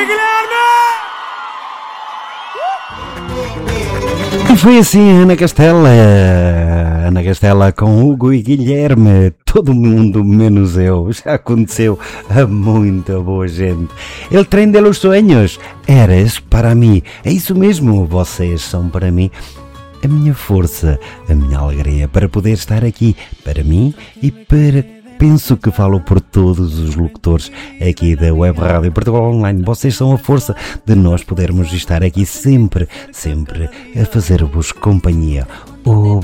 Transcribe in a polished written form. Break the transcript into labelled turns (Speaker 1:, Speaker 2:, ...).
Speaker 1: E foi assim, Ana Castela com Hugo e Guilherme, todo mundo menos eu, já aconteceu a muita boa gente. El tren de los sueños, eres para mim, é isso mesmo, vocês são para mim a minha força, a minha alegria para poder estar aqui, para mim e para... Penso que falo por todos os locutores aqui da Web Rádio Portugal Online. Vocês são a força de nós podermos estar aqui sempre a fazer-vos companhia.